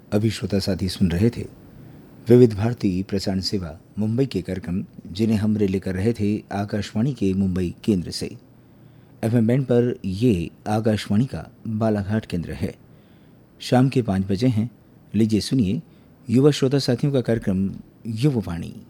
अभी श्रोता साथी सुन रहे थे विविध भारती प्रसारण सेवा मुंबई के कार्यक्रम, जिन्हें हम रिले कर रहे थे आकाशवाणी के मुंबई केंद्र से। एफएम बैंड पर ये आकाशवाणी का बालाघाट केंद्र है। शाम के 5 बजे हैं। लीजिए सुनिए युवा श्रोता साथियों का कार्यक्रम युववाणी।